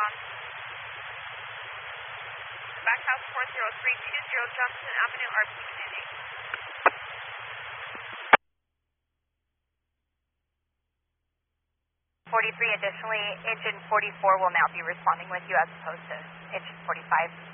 Backhouse 40320 Johnson Avenue, RP Command 8. 43, additionally, engine 44 will now be responding with you as opposed to engine 45.